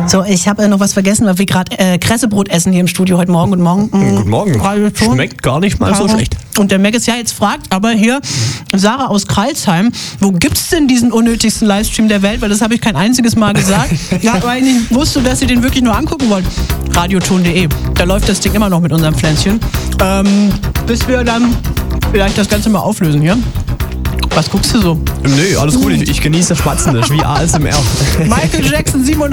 So, ich habe noch was vergessen, weil wir gerade Kressebrot essen hier im Studio heute Morgen. Guten Morgen. Guten Morgen. Schmeckt gar nicht mal so schlecht. Und der Mac ist ja jetzt fragt, aber hier Sarah aus Karlsheim, wo gibt's denn diesen unnötigsten Livestream der Welt? Weil das habe ich kein einziges Mal gesagt. Ja, weil ich nicht wusste, dass ihr den wirklich nur angucken wollt. Radioton.de. Da läuft das Ding immer noch mit unserem Pflänzchen. Bis wir dann vielleicht das Ganze mal auflösen, ja? Was guckst du so? Nö, alles gut. Ich genieße das Schmatzen. Das ist wie ASMR. Michael Jackson, 97.